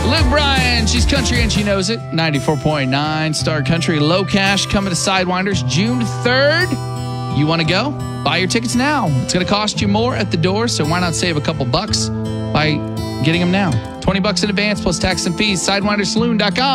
Luke Bryan, she's country and she knows it. 94.9 Star Country. Low Cash coming to Sidewinders June 3rd. You want to go? Buy your tickets now. It's going to cost you more at the door, so why not save a couple bucks by getting them now? $20 in advance plus tax and fees. SidewindersSaloon.com.